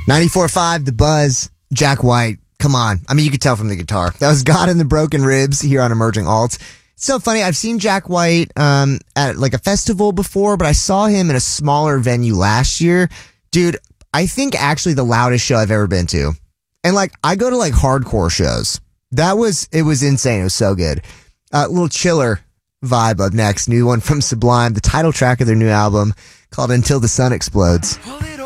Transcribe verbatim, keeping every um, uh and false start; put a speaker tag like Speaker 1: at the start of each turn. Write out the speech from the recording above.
Speaker 1: ninety-four point five, The Buzz, Jack White. Come on. I mean, you could tell from the guitar. That was God in the Broken Ribs here on Emerging Alts. It's so funny. I've seen Jack White um, at like a festival before, but I saw him in a smaller venue last year. Dude, I think actually the loudest show I've ever been to. And like, I go to like hardcore shows. That was, it was insane. It was so good. A uh, little chiller vibe up next. New one from Sublime, the title track of their new album called Until the Sun Explodes.